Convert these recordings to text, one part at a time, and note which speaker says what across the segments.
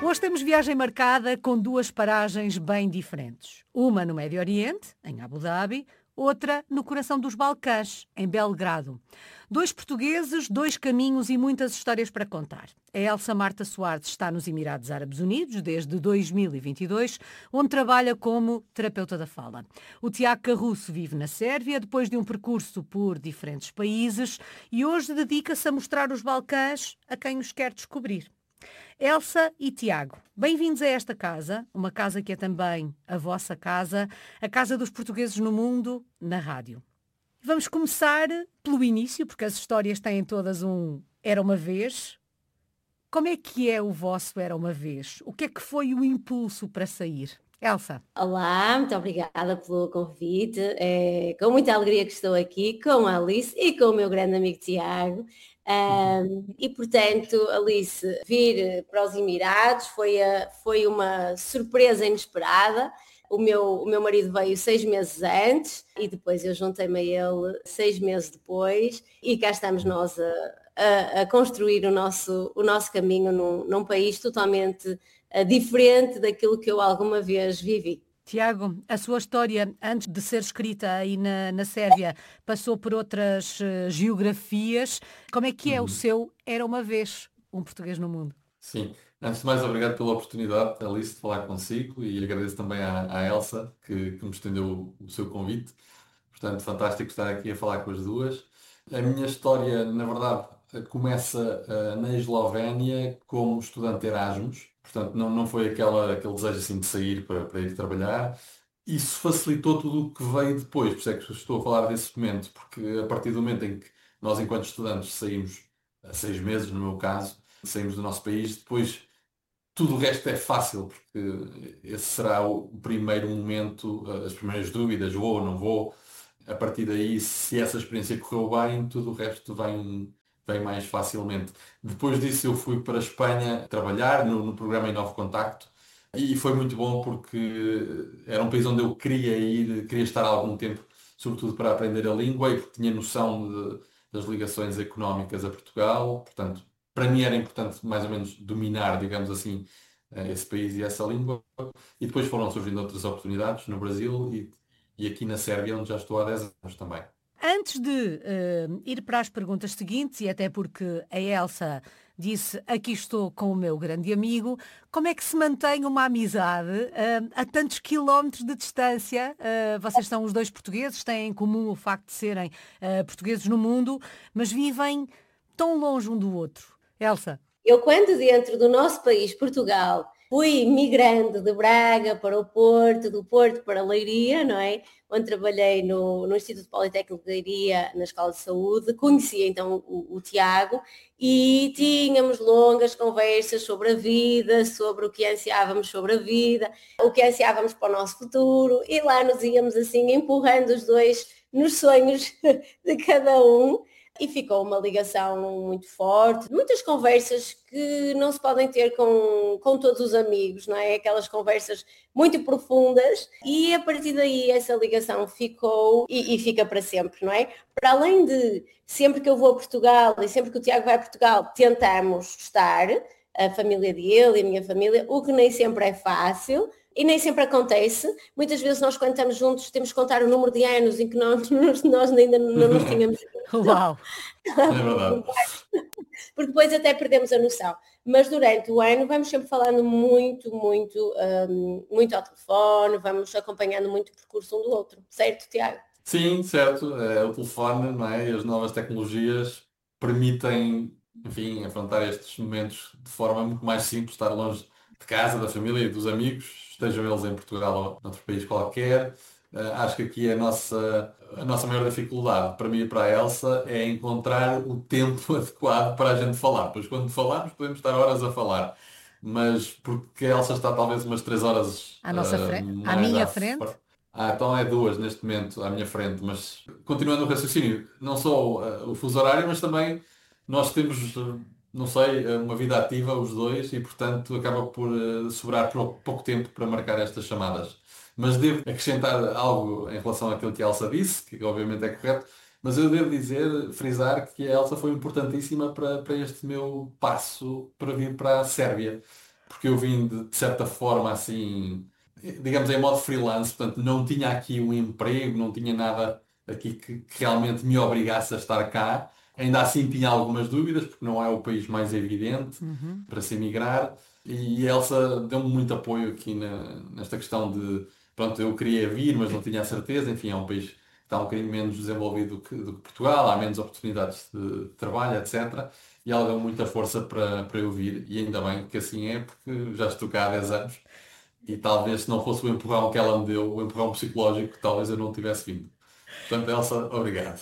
Speaker 1: Hoje temos viagem marcada com duas paragens bem diferentes. Uma no Médio Oriente, em Abu Dhabi, outra no coração dos Balcãs, em Belgrado. Dois portugueses, dois caminhos e muitas histórias para contar. A Elsa Marta Soares está nos Emirados Árabes Unidos desde 2022, onde trabalha como terapeuta da fala. O Tiago Carruço vive na Sérvia, depois de um percurso por diferentes países, e hoje dedica-se a mostrar os Balcãs a quem os quer descobrir. Elsa e Tiago, bem-vindos a esta casa, uma casa que é também a vossa casa, a casa dos portugueses no mundo, na rádio. Vamos começar pelo início, porque as histórias têm todas um Era uma vez. Como é que é o vosso Era uma vez? O que é que foi o impulso para sair? Elsa.
Speaker 2: Olá, muito obrigada pelo convite. É com muita alegria que estou aqui com a Alice e com o meu grande amigo Tiago. E portanto, Alice, vir para os Emirados foi uma surpresa inesperada. O meu marido veio 6 meses antes e depois eu juntei-me a ele 6 meses depois e cá estamos nós a construir o nosso caminho num país totalmente diferente daquilo que eu alguma vez vivi.
Speaker 1: Tiago, a sua história, antes de ser escrita aí na Sérvia, passou por outras geografias. Como é que é o seu Era uma vez um português no mundo?
Speaker 3: Sim, antes de mais, obrigado pela oportunidade, Alice, de falar consigo e agradeço também à Elsa que me estendeu o seu convite. Portanto, fantástico estar aqui a falar com as duas. A minha história, na verdade, começa na Eslovénia como estudante Erasmus. Portanto, não foi aquele desejo assim de sair para ir trabalhar. Isso facilitou tudo o que veio depois. Por isso é que estou a falar desse momento, porque a partir do momento em que nós, enquanto estudantes, saímos há 6 meses, no meu caso, saímos do nosso país, depois tudo o resto é fácil, porque esse será o primeiro momento, as primeiras dúvidas, vou ou não vou. A partir daí, se essa experiência correu bem, tudo o resto vem mais facilmente. Depois disso, eu fui para a Espanha trabalhar no programa Innovo Contacto e foi muito bom porque era um país onde eu queria ir, queria estar há algum tempo, sobretudo para aprender a língua e porque tinha noção das ligações económicas a Portugal. Portanto, para mim era importante mais ou menos dominar, digamos assim, esse país e essa língua. E depois foram surgindo outras oportunidades no Brasil e aqui na Sérvia, onde já estou há 10 anos também.
Speaker 1: Antes de ir para as perguntas seguintes, e até porque a Elsa disse aqui estou com o meu grande amigo, como é que se mantém uma amizade a tantos quilómetros de distância? Vocês são os dois portugueses, têm em comum o facto de serem portugueses no mundo, mas vivem tão longe um do outro. Elsa.
Speaker 2: Eu, quando dentro do nosso país, Portugal, fui migrando de Braga para o Porto, do Porto para Leiria, não é? Onde trabalhei no Instituto Politécnico de Leiria, na Escola de Saúde, conheci então o Tiago e tínhamos longas conversas sobre a vida, sobre o que ansiávamos sobre a vida, o que ansiávamos para o nosso futuro e lá nos íamos assim empurrando os dois nos sonhos de cada um. E ficou uma ligação muito forte, muitas conversas que não se podem ter com todos os amigos, não é? Aquelas conversas muito profundas e a partir daí essa ligação ficou e fica para sempre, não é? Para além de, sempre que eu vou a Portugal e sempre que o Tiago vai a Portugal, tentamos estar, a família dele e a minha família, o que nem sempre é fácil. E nem sempre acontece. Muitas vezes nós, quando estamos juntos, temos que contar o número de anos em que nós ainda não nos tínhamos visto.
Speaker 1: Uau!
Speaker 3: É verdade.
Speaker 2: Porque depois até perdemos a noção. Mas durante o ano vamos sempre falando muito ao telefone, vamos acompanhando muito o percurso um do outro. Certo, Tiago?
Speaker 3: Sim, certo. O telefone, não é? E as novas tecnologias permitem, enfim, afrontar estes momentos de forma muito mais simples, estar longe de casa, da família e dos amigos, estejam eles em Portugal ou noutro país qualquer. Acho que aqui a nossa maior dificuldade para mim e para a Elsa é encontrar o tempo adequado para a gente falar. Pois quando falamos podemos estar horas a falar, mas porque a Elsa está talvez umas 3 horas
Speaker 1: À nossa frente, à
Speaker 3: mais
Speaker 1: minha frente.
Speaker 3: então é 2 neste momento à minha frente, mas continuando o raciocínio, não só o fuso horário, mas também nós temos, não sei, uma vida ativa os dois e portanto acaba por sobrar pouco tempo para marcar estas chamadas. Mas devo acrescentar algo em relação àquilo que a Elsa disse, que obviamente é correto, mas eu devo dizer, frisar que a Elsa foi importantíssima para este meu passo para vir para a Sérvia. porque eu vim de certa forma assim, digamos em modo freelance, portanto não tinha aqui um emprego, não tinha nada aqui que realmente me obrigasse a estar cá. Ainda assim tinha algumas dúvidas, porque não é o país mais evidente para se emigrar. E a Elsa deu-me muito apoio aqui nesta questão de, pronto, eu queria vir, mas não tinha a certeza. Enfim, é um país que está um bocadinho menos desenvolvido do que Portugal, há menos oportunidades de trabalho, etc. E ela deu muita força para eu vir, e ainda bem que assim é, porque já estou cá há 10 anos. E talvez se não fosse o empurrão que ela me deu, o empurrão psicológico, talvez eu não tivesse vindo. Portanto, Elsa, obrigado.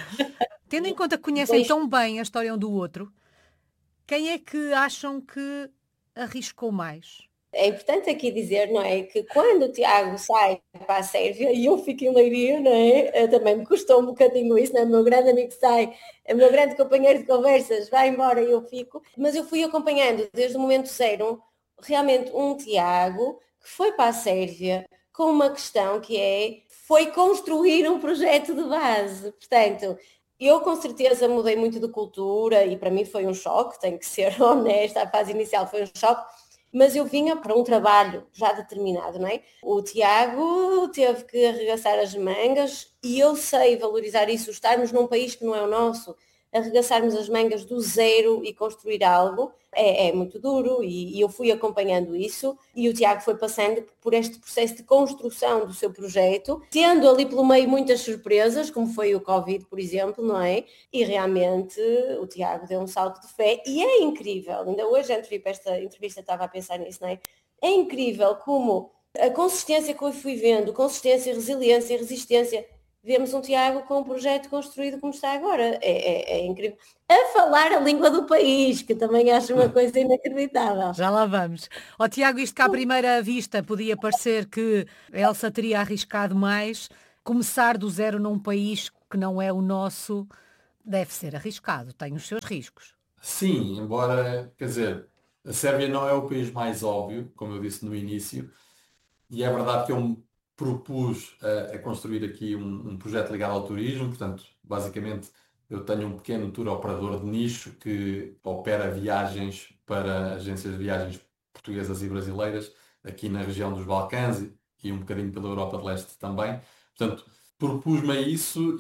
Speaker 1: Tendo em conta que conhecem
Speaker 2: Pois
Speaker 1: tão bem a história um do outro, quem é que acham que arriscou mais?
Speaker 2: é importante aqui dizer, não é, que quando o Tiago sai para a Sérvia e eu fico em Leiria, não é, também me custou um bocadinho isso, não é, o meu grande amigo sai, o meu grande companheiro de conversas vai embora e eu fico, mas eu fui acompanhando desde o momento zero, realmente um Tiago que foi para a Sérvia com uma questão que foi construir um projeto de base, portanto, eu com certeza mudei muito de cultura e para mim foi um choque, tenho que ser honesta, a fase inicial foi um choque, mas eu vinha para um trabalho já determinado, não é? O Tiago teve que arregaçar as mangas e eu sei valorizar isso, estarmos num país que não é o nosso, arregaçarmos as mangas do zero e construir algo, é muito duro e eu fui acompanhando isso e o Tiago foi passando por este processo de construção do seu projeto, tendo ali pelo meio muitas surpresas, como foi o Covid, por exemplo, não é? E realmente o Tiago deu um salto de fé e é incrível, ainda hoje antes de vir para esta entrevista estava a pensar nisso, não é? É incrível como a consistência que eu fui vendo, consistência, resiliência, resistência, vemos um Tiago com um projeto construído como está agora. É incrível. A falar a língua do país, que também acho uma coisa inacreditável.
Speaker 1: Já lá vamos. Ó Tiago, isto que à primeira vista podia parecer que a Elsa teria arriscado mais, começar do zero num país que não é o nosso deve ser arriscado, tem os seus riscos.
Speaker 3: Sim, embora, quer dizer, a Sérvia não é o país mais óbvio, como eu disse no início, e é verdade que eu me propus a construir aqui um projeto ligado ao turismo, portanto, basicamente eu tenho um pequeno tour operador de nicho que opera viagens para agências de viagens portuguesas e brasileiras aqui na região dos Balcãs e um bocadinho pela Europa de Leste também. Portanto, propus-me a isso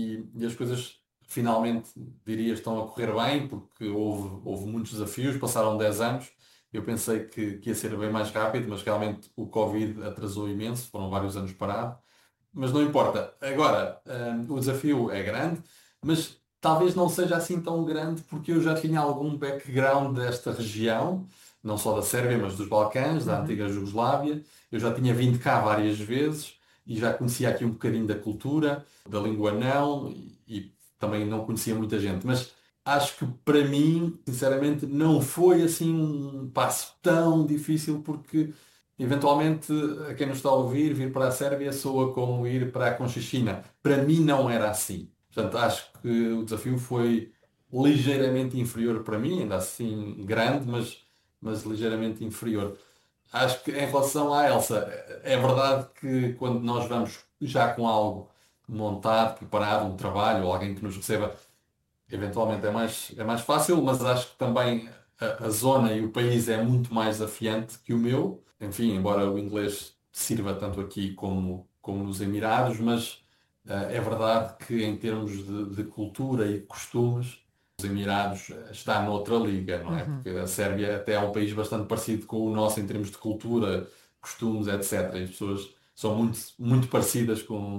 Speaker 3: e as coisas finalmente, diria, estão a correr bem, porque houve muitos desafios, passaram 10 anos. Eu pensei que ia ser bem mais rápido, mas realmente o Covid atrasou imenso, foram vários anos parado. Mas não importa. Agora, o desafio é grande, mas talvez não seja assim tão grande porque eu já tinha algum background desta região, não só da Sérvia, mas dos Balcãs, da
Speaker 1: Uhum.
Speaker 3: antiga Jugoslávia. Eu já tinha vindo cá várias vezes e já conhecia aqui um bocadinho da cultura, da língua não, e também não conhecia muita gente. Mas acho que para mim, sinceramente, não foi assim um passo tão difícil porque eventualmente a quem nos está a ouvir, vir para a Sérvia soa como ir para a Conchichina. Para mim não era assim. Portanto, acho que o desafio foi ligeiramente inferior para mim, ainda assim grande, mas ligeiramente inferior. Acho que em relação à Elsa, é verdade que quando nós vamos já com algo montado, preparado, um trabalho, ou alguém que nos receba, eventualmente é mais fácil, mas acho que também a zona e o país é muito mais desafiante que o meu. Enfim, embora o inglês sirva tanto aqui como nos Emirados, mas é verdade que em termos de cultura e costumes, os Emirados está noutra liga, não é?
Speaker 1: Uhum.
Speaker 3: Porque a Sérvia até é um país bastante parecido com o nosso em termos de cultura, costumes, etc. E as pessoas são muito, muito parecidas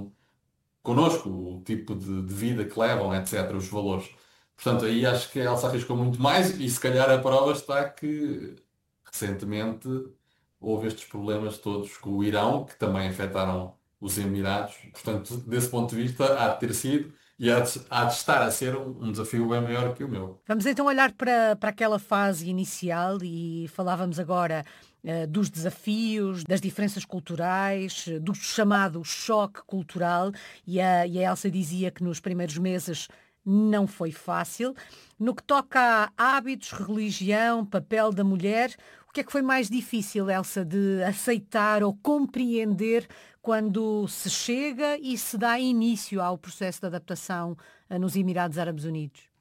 Speaker 3: connosco, o tipo de vida que levam, etc., os valores. Portanto, aí acho que a Elsa arriscou muito mais e se calhar a prova está que recentemente houve estes problemas todos com o Irão, que também afetaram os Emirados. Portanto, desse ponto de vista, há de ter sido e há de estar a ser um desafio bem maior que o meu.
Speaker 1: Vamos então olhar para aquela fase inicial e falávamos agora dos desafios, das diferenças culturais, do chamado choque cultural e a Elsa dizia que nos primeiros meses não foi fácil. No que toca a hábitos, religião, papel da mulher, o que é que foi mais difícil, Elsa, de aceitar ou compreender quando se chega e se dá início ao processo de adaptação nos Emirados Árabes Unidos?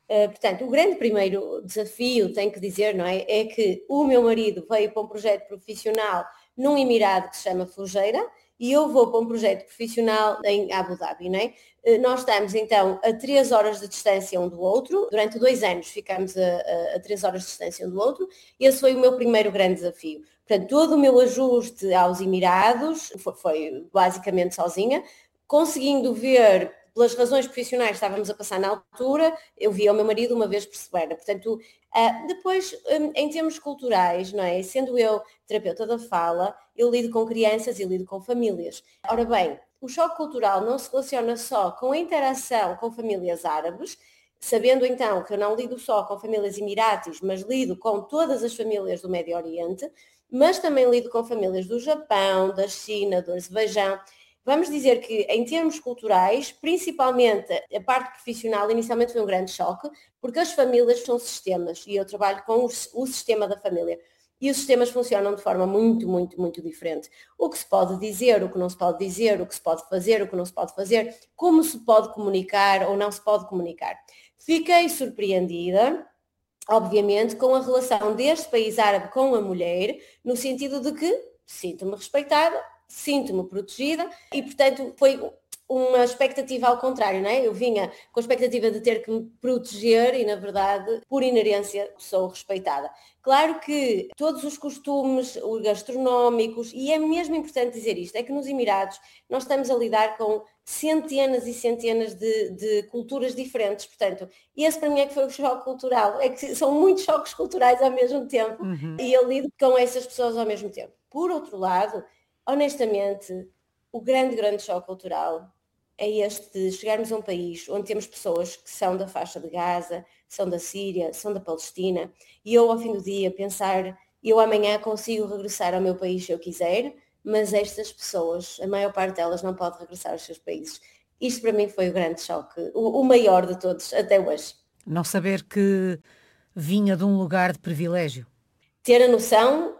Speaker 2: Portanto, o grande primeiro desafio, tenho que dizer, não é? É que o meu marido veio para um projeto profissional num Emirado que se chama Fujairah e eu vou para um projeto profissional em Abu Dhabi, não é? Nós estamos então a 3 horas de distância um do outro, durante 2 anos ficamos a 3 horas de distância um do outro, e esse foi o meu primeiro grande desafio. Portanto, todo o meu ajuste aos Emirados foi basicamente sozinha, conseguindo ver pelas razões profissionais que estávamos a passar na altura, eu via o meu marido uma vez por semana. Portanto, depois, em termos culturais, não é? Sendo eu terapeuta da fala, eu lido com crianças e lido com famílias. Ora bem, o choque cultural não se relaciona só com a interação com famílias árabes, sabendo então que eu não lido só com famílias emiratis, mas lido com todas as famílias do Médio Oriente, mas também lido com famílias do Japão, da China, do Azerbaijão. Vamos dizer que, em termos culturais, principalmente a parte profissional, inicialmente foi um grande choque, porque as famílias são sistemas e eu trabalho com o sistema da família. E os sistemas funcionam de forma muito, muito, muito diferente. O que se pode dizer, o que não se pode dizer, o que se pode fazer, o que não se pode fazer, como se pode comunicar ou não se pode comunicar. Fiquei surpreendida, obviamente, com a relação deste país árabe com a mulher, no sentido de que sinto-me respeitada, sinto-me protegida e, portanto, foi uma expectativa ao contrário, não é? Eu vinha com a expectativa de ter que me proteger e, na verdade, por inerência, sou respeitada. Claro que todos os costumes gastronómicos, e é mesmo importante dizer isto, é que nos Emirados nós estamos a lidar com centenas e centenas de culturas diferentes, portanto, esse para mim é que foi o choque cultural, é que são muitos choques culturais ao mesmo tempo e eu lido com essas pessoas ao mesmo tempo. Por outro lado, honestamente, o grande, grande choque cultural é este de chegarmos a um país onde temos pessoas que são da faixa de Gaza, são da Síria, são da Palestina, e eu ao fim do dia pensar, eu amanhã consigo regressar ao meu país se eu quiser, mas estas pessoas, a maior parte delas não pode regressar aos seus países. Isto para mim foi o grande choque, o maior de todos até hoje.
Speaker 1: Não saber que vinha de um lugar de privilégio.
Speaker 2: Ter a noção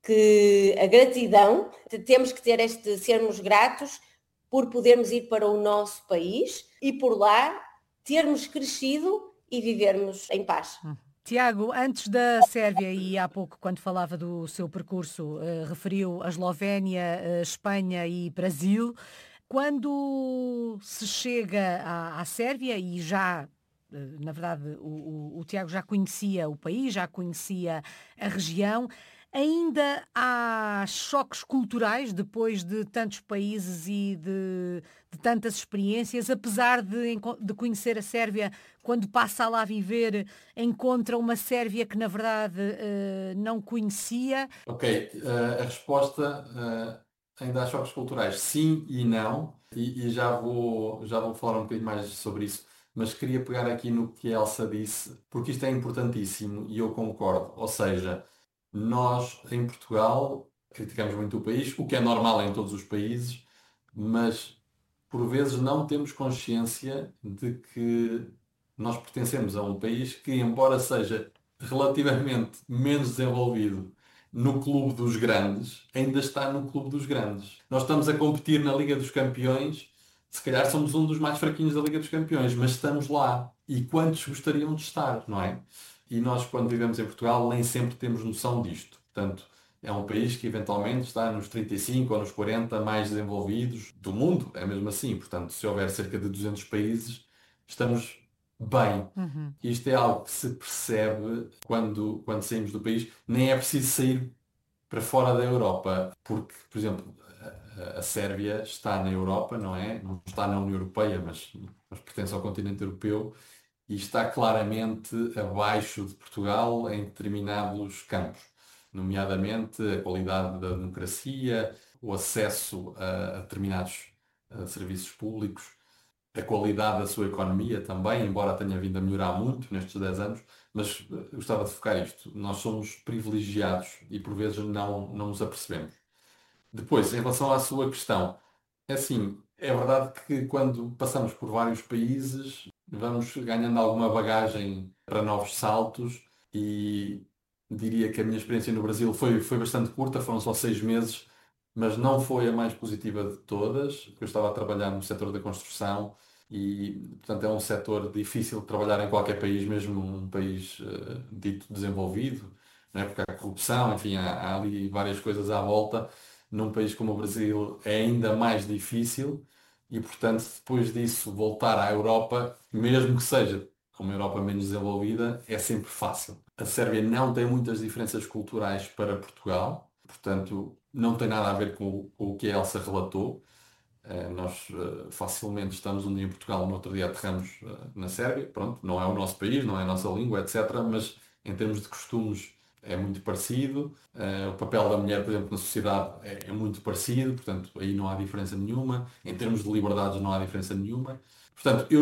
Speaker 2: que a gratidão, temos que ter sermos gratos por podermos ir para o nosso país e por lá termos crescido e vivermos em paz.
Speaker 1: Tiago, antes da Sérvia e há pouco, quando falava do seu percurso, referiu a Eslovénia, Espanha e Brasil. Quando se chega à Sérvia e já, na verdade, o Tiago já conhecia o país, já conhecia a região, ainda há choques culturais depois de tantos países e de tantas experiências, apesar de conhecer a Sérvia, quando passa a lá viver, encontra uma Sérvia que na verdade não conhecia.
Speaker 3: Ok, a resposta ainda há choques culturais, sim e não, e já vou falar um bocadinho mais sobre isso, mas queria pegar aqui no que a Elsa disse, porque isto é importantíssimo e eu concordo. Ou seja, nós em Portugal criticamos muito o país, o que é normal em todos os países, mas por vezes não temos consciência de que nós pertencemos a um país que, embora seja relativamente menos desenvolvido no clube dos grandes, ainda está no clube dos grandes. Nós estamos a competir na Liga dos Campeões, se calhar somos um dos mais fraquinhos da Liga dos Campeões, mas estamos lá. E quantos gostariam de estar, não é? E nós, quando vivemos em Portugal, nem sempre temos noção disto. Portanto, é um país que eventualmente está nos 35 ou nos 40 mais desenvolvidos do mundo, é mesmo assim. Portanto, se houver cerca de 200 países, estamos bem. Isto é algo que se percebe quando saímos do país. Nem é preciso sair para fora da Europa, porque, por exemplo, a Sérvia está na Europa, não é? Não está na União Europeia, mas pertence ao continente europeu e está claramente abaixo de Portugal em determinados campos, nomeadamente a qualidade da democracia, o acesso a determinados serviços públicos, a qualidade da sua economia também, embora tenha vindo a melhorar muito nestes 10 anos, mas gostava de focar isto. Nós somos privilegiados e por vezes não nos apercebemos. Depois, em relação à sua questão, é assim, é verdade que quando passamos por vários países, vamos ganhando alguma bagagem para novos saltos e diria que a minha experiência no Brasil foi bastante curta, foram só 6 meses, mas não foi a mais positiva de todas, porque eu estava a trabalhar no setor da construção e, portanto, é um setor difícil de trabalhar em qualquer país, mesmo um país dito desenvolvido, não é? Porque há corrupção, enfim, há ali várias coisas à volta. Num país como o Brasil é ainda mais difícil e, portanto, depois disso, voltar à Europa, mesmo que seja uma Europa menos desenvolvida, é sempre fácil. A Sérvia não tem muitas diferenças culturais para Portugal, portanto, não tem nada a ver com o que a Elsa relatou. Nós facilmente estamos um dia em Portugal, no outro dia aterramos na Sérvia. Pronto, não é o nosso país, não é a nossa língua, etc. Mas em termos de costumes é muito parecido. O papel da mulher, por exemplo, na sociedade é muito parecido, portanto, aí não há diferença nenhuma. Em termos de liberdades não há diferença nenhuma. Portanto, eu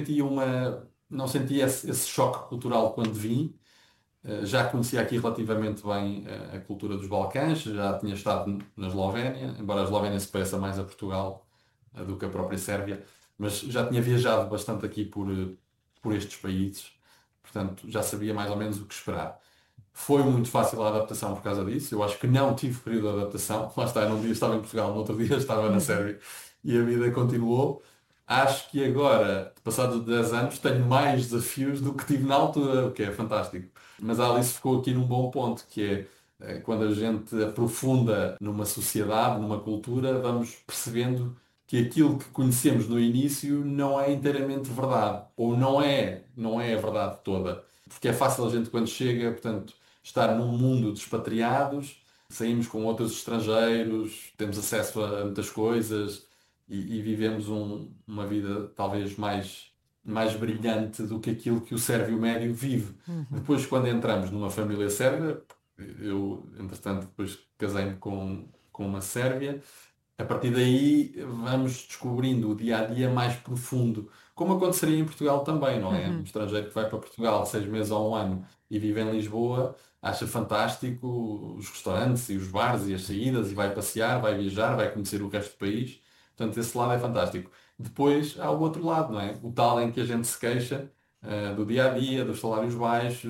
Speaker 3: não senti esse choque cultural quando vim. Já conhecia aqui relativamente bem a cultura dos Balcãs, já tinha estado na Eslovénia, embora a Eslovénia se pareça mais a Portugal do que a própria Sérvia, mas já tinha viajado bastante aqui por estes países, portanto já sabia mais ou menos o que esperar. Foi muito fácil a adaptação por causa disso, eu acho que não tive período de adaptação, lá está, num dia estava em Portugal, no outro dia estava na
Speaker 1: Uhum.
Speaker 3: Sérvia e a vida continuou. Acho que agora, passados 10 anos, tenho mais desafios do que tive na altura, o que é fantástico. Mas a Alice ficou aqui num bom ponto, que é quando a gente aprofunda numa sociedade, numa cultura, vamos percebendo que aquilo que conhecemos no início não é inteiramente verdade, ou não é a verdade toda. Porque é fácil a gente quando chega, portanto, estar num mundo de expatriados, saímos com outros estrangeiros, temos acesso a muitas coisas e vivemos uma vida talvez mais brilhante do que aquilo que o sérvio médio vive.
Speaker 1: Uhum.
Speaker 3: Depois, quando entramos numa família sérvia, eu, entretanto, depois casei-me com uma sérvia, a partir daí vamos descobrindo o dia a dia mais profundo, como aconteceria em Portugal também, não é? Um
Speaker 1: Uhum.
Speaker 3: estrangeiro que vai para Portugal 6 meses ou um ano e vive em Lisboa, acha fantástico os restaurantes e os bares e as saídas e vai passear, vai viajar, vai conhecer o resto do país. Portanto, esse lado é fantástico. Depois há o outro lado, não é? O tal em que a gente se queixa, do dia a dia, dos salários baixos,